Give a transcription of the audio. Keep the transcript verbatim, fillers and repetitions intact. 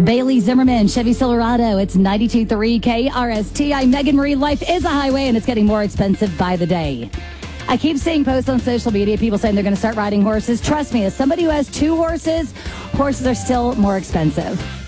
Bailey Zimmerman, Chevy Silverado. It's ninety-two point three K R S T. I'm Megan Marie. Life is a highway, and it's getting more expensive by the day. I keep seeing posts on social media, people saying they're going to start riding horses. Trust me, as somebody who has two horses, horses are still more expensive.